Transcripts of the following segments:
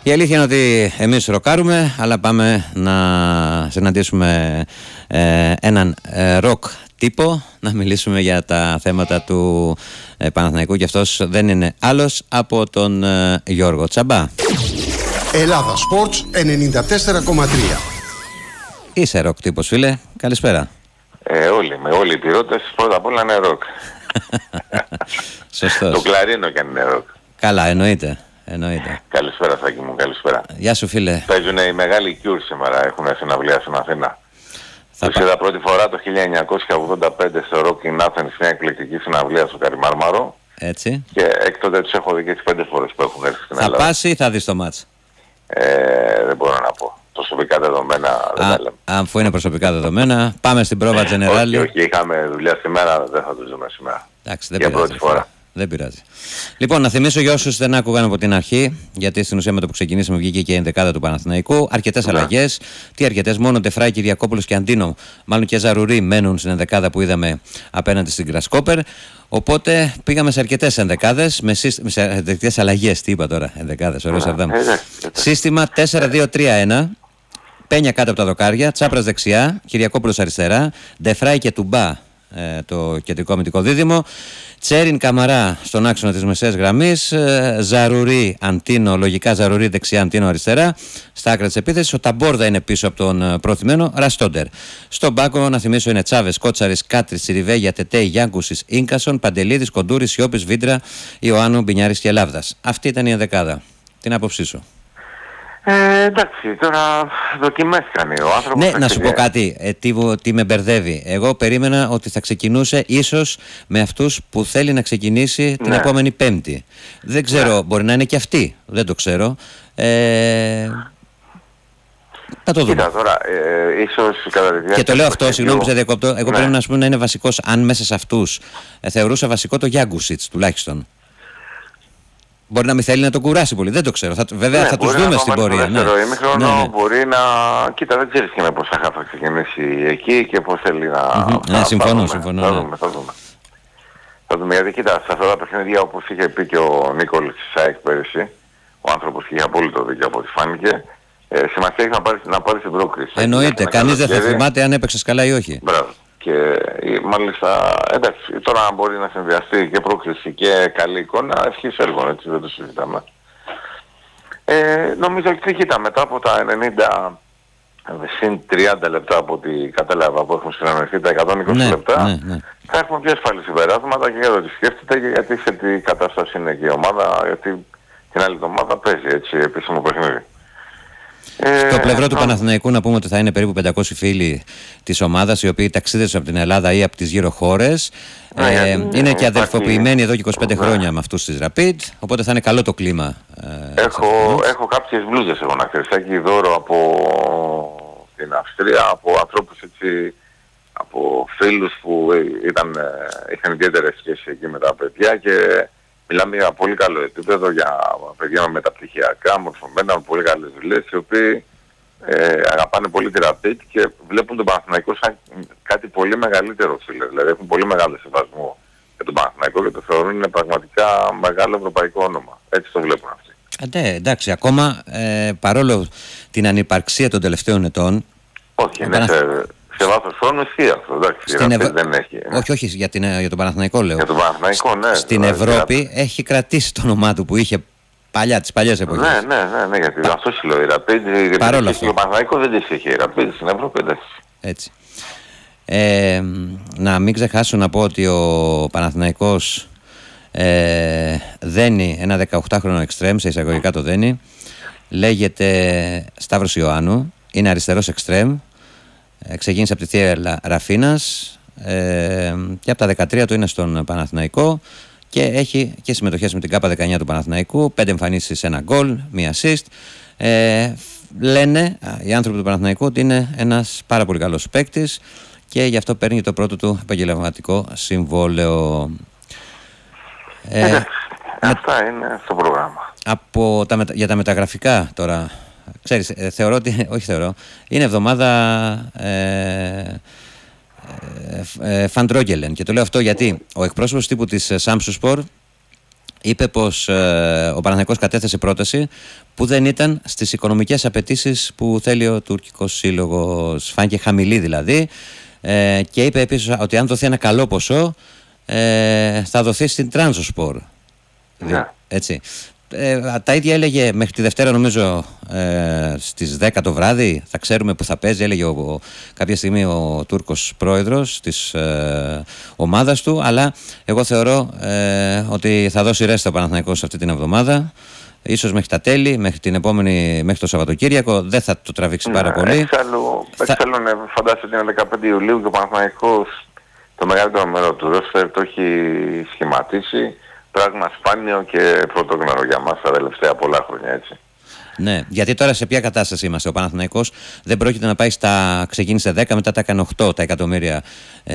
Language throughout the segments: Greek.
Η αλήθεια είναι ότι εμείς ροκάρουμε, αλλά πάμε να συναντήσουμε έναν ροκ τύπο, να μιλήσουμε για τα θέματα του Παναθηναϊκού, και αυτός δεν είναι άλλος από τον Γιώργο Τσαμπά. Ελλάδα Sports 94,3. Είσαι ροκ τύπος, φίλε. Καλησπέρα. Όλοι οι πυρώτες πρώτα απ' όλα είναι ροκ. Σωστός. Το κλαρίνο κι αν είναι ροκ. Καλά, εννοείται. Καλησπέρα, Σάκη μου, καλησπέρα. Γεια σου, φίλε. Παίζουν οι μεγάλοι Cure σήμερα, έχουν συναυλία στην Αθήνα. Τους είδα πρώτη φορά το 1985 στο Rock in Athens, μια εκλεκτική συναυλία στο Καριμάρμαρο. Έτσι. Και έκτοτε τους έχω δει και τις 5 φορές που έχουν έρθει στην Ελλάδα. Θα πας ή θα δεις το μάτς? Δεν μπορώ να πω. Προσωπικά δεδομένα δεν τα λέμε. Αφού είναι προσωπικά δεδομένα, πάμε στην πρόβα Generali. Όχι, είχαμε δουλειά σήμερα, δεν θα τους δούμε σήμερα. Εντάξει, δεν για πειράζει. πρώτη φορά. Δεν πειράζει. Λοιπόν, να θυμίσω για όσους δεν άκουγαν από την αρχή, γιατί στην ουσία με το που ξεκινήσαμε βγήκε και η ενδεκάδα του Παναθηναϊκού. Αρκετές αλλαγές. Τι αρκετές? Μόνο Ντεφράι, Κυριακόπουλος και Αντίνο, μάλλον και Ζαρουρί, μένουν στην ενδεκάδα που είδαμε απέναντι στην Γκρασκόπερ. Οπότε πήγαμε σε αρκετές ενδεκάδες, σε αρκετές αλλαγές. Τι είπα τώρα, ενδεκάδες, ωραίο Σαρδάμ. Σύστημα 4-2-3-1. Πένια κάτω από τα δοκάρια, Τσάπρας δεξιά, Κυριακόπουλος αριστερά, Ντεφράι και Τουμπά το κεντρικό αμυντικό δίδυμο, Τσέριν Καμαρά στον άξονα της μεσαίας γραμμής, Ζαρουρί Αντίνο, λογικά Ζαρουρί δεξιά, Αντίνο αριστερά, στα άκρα της επίθεσης. Ο Ταμπόρδα είναι πίσω από τον προθυμένο Ραστόντερ. Στον πάγκο, να θυμίσω, είναι Τσάβες, Κότσαρης, Κάτρης, Σιριβέγια, Τετέι, Γιάνκουσης, Ίνκασον, Παντελίδης, Κοντούρης, Σιώπης, Βίντρα, Ιωάννου, Μπινιάρης και Λάβδας. Αυτή ήταν η ενδεκάδα. Την άποψή σου? Εντάξει, τώρα δοκιμές κάνει ο άνθρωπος. Ναι, να σου πω κάτι, τι με μπερδεύει. Εγώ περίμενα ότι θα ξεκινούσε ίσως με αυτούς που θέλει να ξεκινήσει την επόμενη Πέμπτη. Δεν ξέρω, μπορεί να είναι και αυτή, δεν το ξέρω. Θα το δούμε. Κοίτα τώρα, ίσως κατά τη διάρκεια. Και το λέω αυτό, συγγνώμη που σε διακόπτω. Εγώ πρέπει να σου πω να είναι βασικός, αν μέσα σε αυτούς θεωρούσα βασικό το Γιάνκουσιτς τουλάχιστον. Μπορεί να μην θέλει να τον κουράσει πολύ, δεν το ξέρω. Βέβαια θα τους δούμε στην πορεία. Μπορεί να... Κοίτα, δεν ξέρεις και με πόσα θα ξεκινήσει εκεί και πώς θέλει να... Ναι, συμφωνώ. Θα δούμε, γιατί κοίτα, σε αυτά τα παιχνίδια, όπως είχε πει και ο Νίκολης της ΑΕΚ πέρυσι, ο άνθρωπος είχε απόλυτο δίκιο από ό,τι φάνηκε, σημασία έχει να πάρει την πρόκριση. Εννοείται, κανείς δεν θα θυμάται αν έπαιξες καλά ή όχι. Μπράβο. Και μάλιστα, εντάξει, τώρα μπορεί να συνδυαστεί και πρόκληση και καλή εικόνα, ευχής έργων, έτσι δεν το συζητάμε. Νομίζω ότι κοίτα, μετά από τα 90 συν 30 λεπτά από ό,τι κατάλαβα που έχουν συνανωθεί τα 120 λεπτά, θα έχουμε πιο ασφαλή συμπεράσματα και για το τι σκέφτεται και γιατί σε τι κατάσταση είναι και η ομάδα, γιατί την άλλη εβδομάδα παίζει έτσι επίσημο παιχνίδι. Στο πλευρό του Παναθηναϊκού να πούμε ότι θα είναι περίπου 500 φίλοι της ομάδας, οι οποίοι ταξίδευσαν από την Ελλάδα ή από τις γύρω χώρες. Είναι και αδελφοποιημένοι εδώ και 25 χρόνια με αυτούς της Rapid, οπότε θα είναι καλό το κλίμα. Έχω κάποιες μπλούζες εγώ να ξέρεις, έχει δώρο από την Αυστρία, από ανθρώπους έτσι, από φίλους που είχαν ιδιαίτερες σχέσεις εκεί με τα παιδιά και μιλάμε για πολύ καλό επίπεδο, για παιδιά με μεταπτυχιακά, μορφωμένα, με πολύ καλές δουλειές, οι οποίοι αγαπάνε πολύ τη Rapid και βλέπουν τον Παναθηναϊκό σαν κάτι πολύ μεγαλύτερο, φίλε. Δηλαδή έχουν πολύ μεγάλο σεβασμό για τον Παναθηναϊκό και το θεωρούν είναι πραγματικά μεγάλο ευρωπαϊκό όνομα. Έτσι το βλέπουν αυτοί. Ναι, εντάξει, ακόμα παρόλο την ανυπαρξία των τελευταίων ετών. Όχι, είναι σε βάθος χρόνου ισχύει αυτό, εντάξει, δεν έχει. Όχι, για τον Παναθηναϊκό λέω. Για τον Παναθηναϊκό, ναι. Στην Ευρώπη έχει κρατήσει το όνομά του που είχε παλιά, τις παλιές εποχές. Ναι, γιατί αυτό σου λέω, η Rapid, παρόλο αυτό. Το Παναθηναϊκό δεν της είχε η Rapid στην Ευρώπη, εντάξει. Έτσι. Να μην ξεχάσω να πω ότι ο Παναθηναϊκός δένει ένα 18χρονο εξτρέμ, σε εισαγωγικά το δένει. Λέγεται Σταύρος Ιωάννου, είναι αριστερός εξτρέμ. Ξεκίνησε από τη Θεία Ραφίνας και από τα 13 του είναι στον Παναθηναϊκό και έχει και συμμετοχές με την ΚΑΠΑ 19 του Παναθηναϊκού, 5 εμφανίσεις, 1 γκολ, 1 assist. Λένε οι άνθρωποι του Παναθηναϊκού ότι είναι ένας πάρα πολύ καλός παίκτης και γι' αυτό παίρνει το πρώτο του επαγγελματικό συμβόλαιο. Αυτά είναι στο πρόγραμμα. Για τα μεταγραφικά τώρα, ξέρεις, θεωρώ ότι, όχι θεωρώ, είναι εβδομάδα Φαντρόγγελεν, και το λέω αυτό γιατί ο εκπρόσωπος τύπου της Samsung Sport είπε πως ο Παναθηναϊκός κατέθεσε πρόταση που δεν ήταν στις οικονομικές απαιτήσεις που θέλει ο τουρκικός σύλλογος, φάνηκε χαμηλή δηλαδή, και είπε επίσης ότι αν δοθεί ένα καλό ποσό θα δοθεί στην Τρανζοσπορ. Έτσι. Τα ίδια έλεγε μέχρι τη Δευτέρα, νομίζω, στις 10 το βράδυ θα ξέρουμε που θα παίζει, έλεγε κάποια στιγμή ο Τούρκος πρόεδρος της ομάδας του, αλλά εγώ θεωρώ ότι θα δώσει ρέστα ο Παναθηναϊκός αυτή την εβδομάδα, ίσως μέχρι τα τέλη, μέχρι το Σαββατοκύριακο, δεν θα το τραβήξει πάρα πολύ. Εξάλλου φαντάζομαι ότι είναι 15 Ιουλίου και ο Παναθηναϊκός το μεγαλύτερο μέρο του ρόστερ το έχει σχηματίσει. Πράγμα σπάνιο και πρωτόγνωρο για μας τα τελευταία πολλά χρόνια, έτσι. Ναι, γιατί τώρα σε ποια κατάσταση είμαστε? Ο Παναθηναϊκός δεν πρόκειται να πάει ξεκίνησε 10, μετά τα έκανε 8 τα εκατομμύρια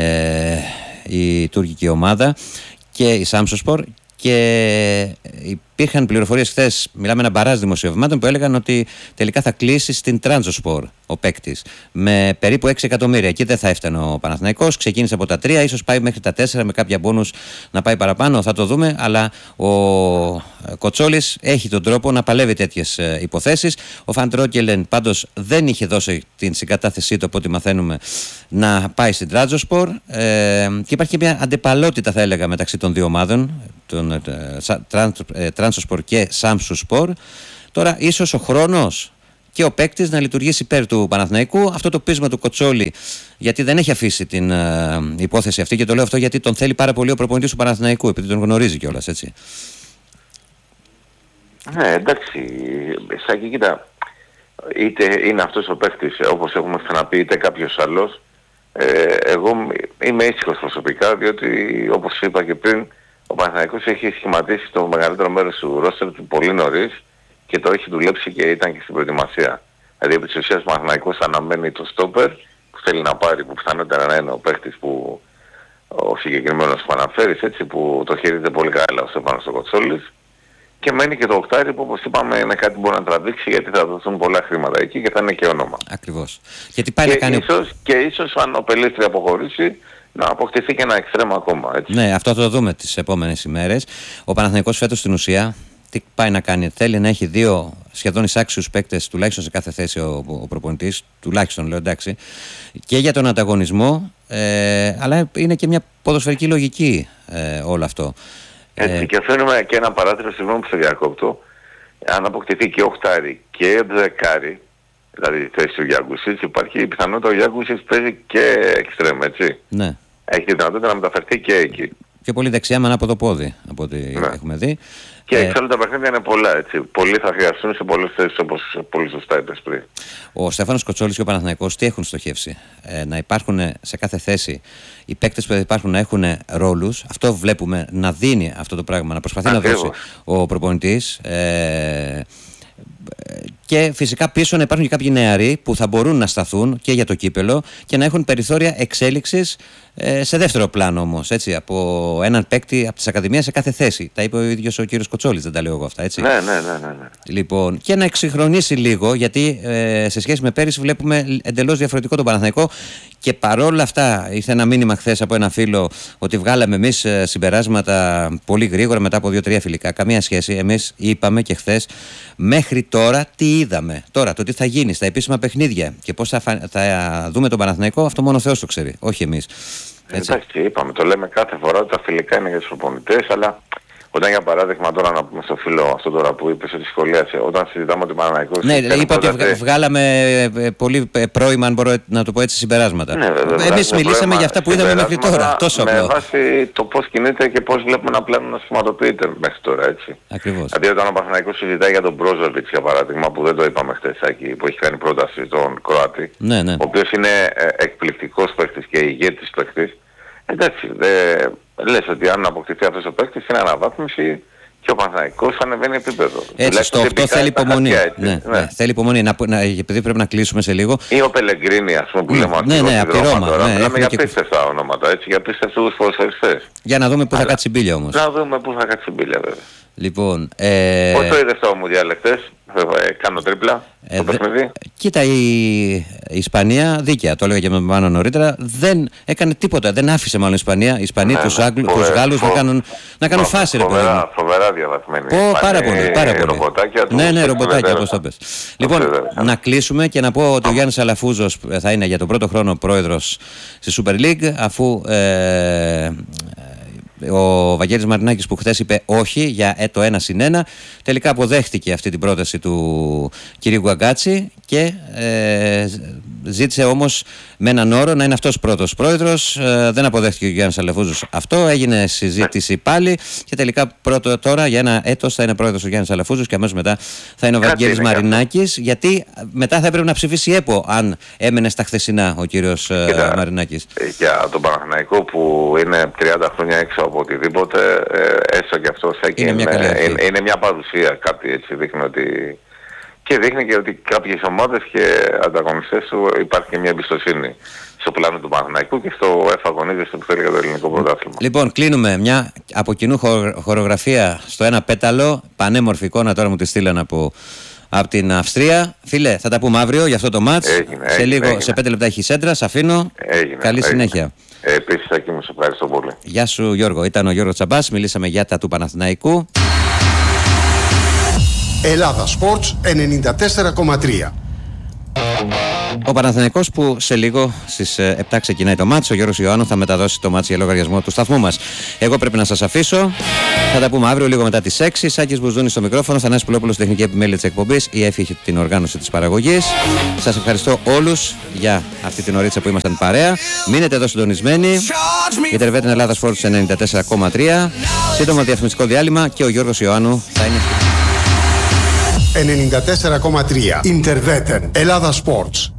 η τουρκική ομάδα και η Samsunspor, και υπήρχαν πληροφορίες χθες, μιλάμε ένα μπαράζ δημοσιευμάτων, που έλεγαν ότι τελικά θα κλείσει στην Τρανζοσπορ ο παίκτης με περίπου 6 εκατομμύρια. Εκεί δεν θα έφτανε ο Παναθηναϊκός, ξεκίνησε από τα 3, ίσως πάει μέχρι τα 4 με κάποια μπόνους να πάει παραπάνω, θα το δούμε, αλλά ο Κοτσόλης έχει τον τρόπο να παλεύει τέτοιες υποθέσεις. Ο Φαν Τρόκελεν πάντως δεν είχε δώσει την συγκατάθεσή του, από ό,τι μαθαίνουμε, να πάει στην Τρανζοσπορ, και υπάρχει και μια αντιπαλότητα, θα έλεγα, μεταξύ των δύο ομάδων, των Τρανζοσπορ και Samsunspor. Τώρα ίσως ο χρόνος και ο παίκτης να λειτουργήσει υπέρ του Παναθηναϊκού. Αυτό το πείσμα του Κοτσόλη, γιατί δεν έχει αφήσει την υπόθεση αυτή, και το λέω αυτό γιατί τον θέλει πάρα πολύ ο προπονητής του Παναθηναϊκού, επειδή τον γνωρίζει κιόλας, έτσι. Ναι, εντάξει, Σάκη, κοίτα, είτε είναι αυτός ο παίκτης, όπως έχουμε ξαναπεί, είτε κάποιος άλλος, εγώ είμαι ήσυχος προσωπικά, διότι όπως είπα και πριν, ο Παναθηναϊκός έχει σχηματίσει το μεγαλύτερο μέρος του ρόστερ του πολύ νωρίς και το έχει δουλέψει και ήταν και στην προετοιμασία. Δηλαδή επί της ουσίας ο Παναθηναϊκός αναμένει το στόπερ που θέλει να πάρει, που πιθανότερα να είναι ο παίκτης που ο συγκεκριμένος που αναφέρεις, έτσι, που το χειρίζεται πολύ καλά ο Στέφανος ο Κοτσόλης, και μένει και το οκτάρι που, όπως είπαμε, είναι κάτι που μπορεί να τραβήξει, γιατί θα δοθούν πολλά χρήματα εκεί και θα είναι και όνομα. Ακριβώς. Γιατί πάει να κάνει... ίσως αν ο Πελίστρη αποχωρήσει, να αποκτηθεί και ένα εξτρέμ ακόμα, έτσι. Ναι, αυτό θα το δούμε τις επόμενες ημέρες. Ο Παναθηναϊκός φέτος στην ουσία τι πάει να κάνει? Θέλει να έχει δύο σχεδόν εισάξιους παίκτες τουλάχιστον σε κάθε θέση ο προπονητής, τουλάχιστον λέω, εντάξει, και για τον ανταγωνισμό, αλλά είναι και μια ποδοσφαιρική λογική όλο αυτό. Έτσι, και αφήνουμε και ένα παράθυρο, συγγνώμη που σε διακόπτω, αν αποκτηθεί και οχτάρι και δεκάρι, δηλαδή η θέση του Γιάνγκουσιτς, υπάρχει η πιθανότητα ο Γιάνγκουσιτς παίζει και εξτρέμ, έτσι. Ναι. Έχει τη δυνατότητα να μεταφερθεί και εκεί. Και πολύ δεξιά με ανάποδο πόδι, από ό,τι έχουμε δει. Και εξάλλου τα παιχνίδια είναι πολλά, έτσι. Πολλοί θα χρειαστούν σε πολλές θέσεις, όπως πολύ σωστά είπες πριν. Ο Στέφανος Κοτσόλης και ο Παναθηναϊκός τι έχουν στοχεύσει? Να υπάρχουν σε κάθε θέση οι παίκτες που υπάρχουν να έχουν ρόλους. Αυτό βλέπουμε να δίνει αυτό το πράγμα, να προσπαθεί να δώσει ο προπονητής. Και φυσικά πίσω να υπάρχουν και κάποιοι νεαροί που θα μπορούν να σταθούν και για το κύπελο και να έχουν περιθώρια εξέλιξης σε δεύτερο πλάνο όμως, έτσι, από έναν παίκτη από τις ακαδημίες σε κάθε θέση. Τα είπε ο ίδιος ο κύριος Κοτσόλης, δεν τα λέω εγώ αυτά, έτσι. Ναι. Λοιπόν, και να εξυγχρονίσει λίγο, γιατί σε σχέση με πέρυσι βλέπουμε εντελώς διαφορετικό τον Παναθηναϊκό, και παρόλα αυτά ήρθε ένα μήνυμα χθες από ένα φίλο ότι βγάλαμε εμείς συμπεράσματα πολύ γρήγορα μετά από 2-3 φιλικά. Καμία σχέση. Εμείς είπαμε και χθες μέχρι τώρα τι είδαμε. Τώρα το τι θα γίνει στα επίσημα παιχνίδια και πώς θα δούμε τον Παναθηναϊκό, αυτό μόνο ο Θεός το ξέρει, όχι εμείς. Εντάξει, είπαμε, το λέμε κάθε φορά ότι τα φιλικά είναι για τους προπονητές, αλλά όταν για παράδειγμα τώρα να πούμε στο φίλο αυτό τώρα που είπες ότι σχολίασε, όταν συζητάμε ότι Παναθηναϊκός... Ναι, είπα ότι βγάλαμε πολύ πρώιμα, αν μπορώ να το πω έτσι, συμπεράσματα. Ναι, εμείς μιλήσαμε για αυτά που είδαμε μέχρι τώρα, τόσο απλό. Με βάση το πώς κινείται και πώς βλέπουμε ένα πλάνο να σχηματοποιείται μέχρι τώρα, έτσι. Ακριβώς. Δηλαδή όταν ο Παναθηναϊκός συζητάει για τον Μπρόζοβιτς, για παράδειγμα, που δεν το είπαμε χθες, που έχει κάνει πρόταση στον Κροάτη, ναι. ο οποίος είναι εκπληκτικός παίκτης και ηγέτης παίκτης. Εντάξει, λες ότι αν αποκτηθεί αυτός ο παίκτης είναι αναβάθμιση και ο Παναθηναϊκός ανεβαίνει επίπεδο. Έτσι, στο 8 θέλει υπομονή. Ναι, θέλει υπομονή, επειδή πρέπει να κλείσουμε σε λίγο. Ή ο Πελεγκρίνη, ας πούμε, που λέμε ναι, από τη Ρώμα. Μιλάμε για πίστευτα ονόματα, έτσι, για πίστευτους ποδοσφαιριστές. Για να δούμε πού θα κάτσει η μπίλια όμως. Να δούμε πού θα κάτσει η μπίλια, βέβαια. Λοιπόν, Πώς το είδες το Μουντιάλ χθες? Κάνω τρίπλα το παιχνίδι. Κοίτα, η Ισπανία δίκαια, το έλεγα και με πάνω νωρίτερα, δεν έκανε τίποτα, δεν άφησε μάλλον η Ισπανία. Οι Ισπανοί τους Γάλλους να κάνουν φάση, ρε παιδί μου. Φοβερά διαβαθμένοι. Πάρα πολύ. Ρομποτάκια τους. Ναι, ρομποτάκια, όπως το πες. Λοιπόν, να κλείσουμε και να πω ότι ο Γιάννης Αλαφούζος θα είναι για τον πρώτο χρόνο πρόεδρος στη Super League, αφού ο Βαγγέλης Μαρινάκης, που χθες είπε όχι για το 1+1, τελικά αποδέχτηκε αυτή την πρόταση του κυρίου Γκαγκάτση και ζήτησε όμως με έναν όρο να είναι αυτός πρώτος πρόεδρος. Δεν αποδέχτηκε ο Γιάννης Αλαφούζος αυτό, έγινε συζήτηση πάλι και τελικά τώρα για ένα έτος θα είναι πρόεδρος ο Γιάννης Αλαφούζος και αμέσως μετά θα είναι ο Βαγγέλης Μαρινάκης, γιατί μετά θα έπρεπε να ψηφίσει ΕΠΟ αν έμενε στα χθεσινά ο κύριος Μαρινάκης. Για τον Παναθηναϊκό που είναι 30 χρόνια έξω από οτιδήποτε, έστω και αυτό είναι μια παρουσία, κάτι έτσι δείχνει ότι... Και δείχνει και ότι κάποιες ομάδες και ανταγωνιστές του υπάρχει και μια εμπιστοσύνη στο πλάνο του Παναθηναϊκού και στο εφαγωνίζεστε που θέλει για το ελληνικό πρωτάθλημα. Λοιπόν, κλείνουμε μια από κοινού χορογραφία στο ένα πέταλο, πανέμορφη εικόνα, τώρα μου τη στείλαν από την Αυστρία. Φίλε, θα τα πούμε αύριο για αυτό το μάτς. Σε 5 λεπτά έχει σέντρα, σ' αφήνω. Καλή συνέχεια. Επίσης, Ακή μου, σε ευχαριστώ πολύ. Γεια σου Γιώργο, ήταν ο Γιώργος Τσαμπάς, μιλήσαμε για τα του Παναθηναϊκού. Ελλάδα Sports 94,3. Ο Παναθηναϊκός που σε λίγο στις 7 ξεκινάει το μάτς. Ο Γιώργος Ιωάννου θα μεταδώσει το μάτς για λογαριασμό του σταθμού μας. Εγώ πρέπει να σας αφήσω. Θα τα πούμε αύριο λίγο μετά τις 6. Σάκης Μπουζούνης στο μικρόφωνο, Θανάσης Πουλόπουλος τεχνική επιμέλεια της εκπομπής. Η Εφη έχει την οργάνωση της παραγωγής. Σας ευχαριστώ όλους για αυτή την ωρίτσα που ήμασταν παρέα. Μείνετε εδώ συντονισμένοι. Η Τερβέτην Ελλάδα Sports 94,3. Σύντομο διαφημιστικό διάλειμμα και ο Γιώργος Ιωάννου θα είναι. 94,3. Interveten. Ελλάδα Sports.